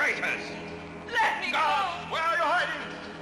traitors! Let me go! Guards, where are you hiding?